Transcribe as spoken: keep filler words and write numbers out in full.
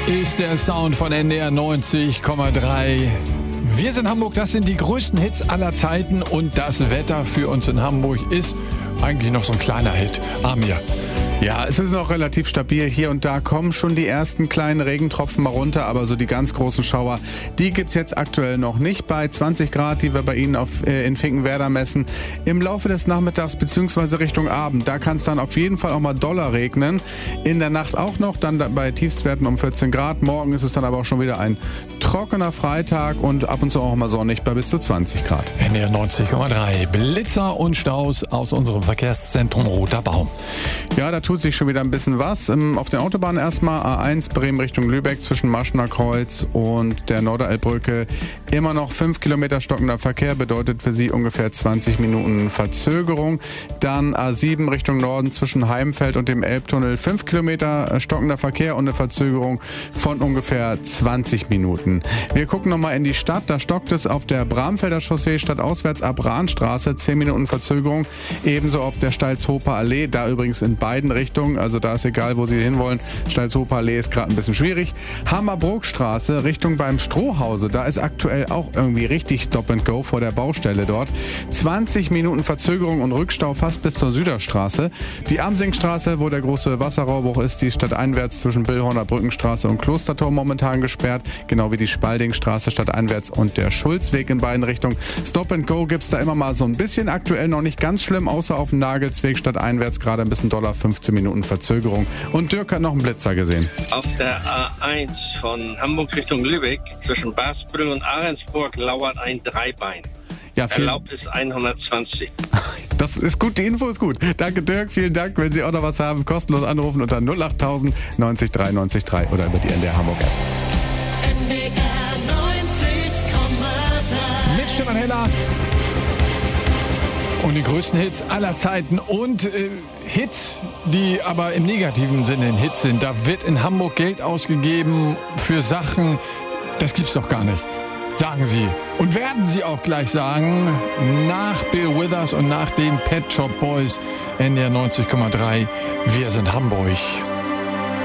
ist der Sound von N D R neunzig Komma drei. Wir sind Hamburg, das sind die größten Hits aller Zeiten und das Wetter für uns in Hamburg ist eigentlich noch so ein kleiner Hit. Amir. Ja, es ist noch relativ stabil. Hier und da kommen schon die ersten kleinen Regentropfen mal runter, aber so die ganz großen Schauer, die gibt's jetzt aktuell noch nicht. Bei zwanzig Grad, die wir bei Ihnen auf, äh, in Finkenwerder messen. Im Laufe des Nachmittags bzw. Richtung Abend, da kann es dann auf jeden Fall auch mal doller regnen. In der Nacht auch noch, dann bei Tiefstwerten um vierzehn Grad. Morgen ist es dann aber auch schon wieder ein trockener Freitag und ab und zu auch mal sonnig bei bis zu zwanzig Grad. N D R neunzig Komma drei. Blitzer und Staus aus unserem Verkehrszentrum Roter Baum. Ja, da tut sich schon wieder ein bisschen was. Auf den Autobahnen erstmal A eins Bremen Richtung Lübeck zwischen Maschner Kreuz und der Norderelbbrücke. Immer noch fünf Kilometer stockender Verkehr, bedeutet für Sie ungefähr zwanzig Minuten Verzögerung. Dann A sieben Richtung Norden zwischen Heimfeld und dem Elbtunnel. fünf Kilometer stockender Verkehr und eine Verzögerung von ungefähr zwanzig Minuten. Wir gucken nochmal in die Stadt. Da stockt es auf der Bramfelder Chaussee stadtauswärts ab Rahnstraße. zehn Minuten Verzögerung. Ebenso auf der Steilshofer Allee. Da übrigens in beiden Richtungen. Also da ist egal, wo Sie hinwollen. Steilshofer Allee ist gerade ein bisschen schwierig. Hammerbrookstraße Richtung beim Strohhause. Da ist aktuell auch irgendwie richtig Stop and Go vor der Baustelle dort. zwanzig Minuten Verzögerung und Rückstau fast bis zur Süderstraße. Die Amsingstraße, wo der große Wasserrohrbruch ist, die ist stadteinwärts zwischen Billhorner Brückenstraße und Klostertor momentan gesperrt. Genau wie die Spaldingstraße stadteinwärts und der Schulzweg in beiden Richtungen. Stop and Go gibt's da immer mal so ein bisschen. Aktuell noch nicht ganz schlimm, außer auf dem Nagelsweg stadteinwärts gerade ein bisschen doller, fünfzehn Minuten Verzögerung. Und Dirk hat noch einen Blitzer gesehen. Auf der A eins von Hamburg Richtung Lübeck zwischen Basbrüll und Ahrensburg lauert ein Dreibein. Ja, vielen Erlaubt ist hundertzwanzig. Das ist gut, die Info ist gut. Danke Dirk, vielen Dank. Wenn Sie auch noch was haben, kostenlos anrufen unter null acht tausend neunzig drei neunzig drei oder über die N D R Hamburg App. N D R neunzig Komma drei. Mit Stefan Heller. Und die größten Hits aller Zeiten und äh, Hits, die aber im negativen Sinne ein Hit sind. Da wird in Hamburg Geld ausgegeben für Sachen, das gibt's doch gar nicht. Sagen Sie. Und werden Sie auch gleich sagen, nach Bill Withers und nach den Pet Shop Boys, N D R neunzig Komma drei, wir sind Hamburg.